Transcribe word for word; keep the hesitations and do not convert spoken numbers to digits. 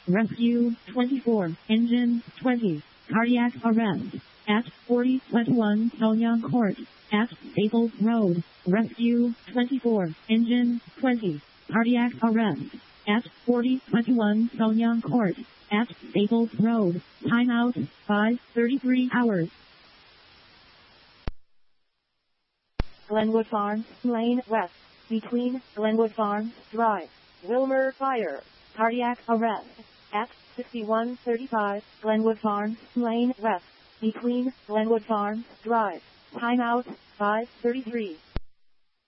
Rescue twenty-four, engine twenty, cardiac arrest at forty twenty-one Sonyang Court at Staples Road. Rescue twenty-four, engine twenty, cardiac arrest at forty twenty-one Sonyang Court at Staples Road. Timeout five thirty-three hours. Glenwood Farms, Lane West, between Glenwood Farms Drive, Wilmer Fire, cardiac arrest at sixty-one thirty-five Glenwood Farms, Lane West, between Glenwood Farms Drive. Timeout five thirty-three.